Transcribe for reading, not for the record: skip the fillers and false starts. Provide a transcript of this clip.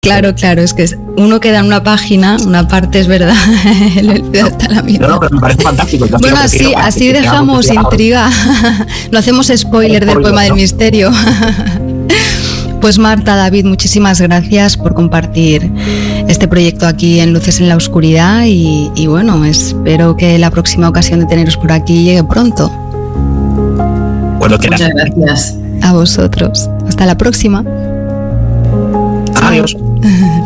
Claro, es que uno queda en una página, una parte es verdad, No, pero me parece fantástico. Bueno, así dejamos intriga. No hacemos spoiler del poema del misterio. Pues Marta, David, muchísimas gracias por compartir este proyecto aquí en Luces en la Oscuridad y bueno, espero que la próxima ocasión de teneros por aquí llegue pronto. Cuando quieras. Muchas gracias. A vosotros. Hasta la próxima. Adiós.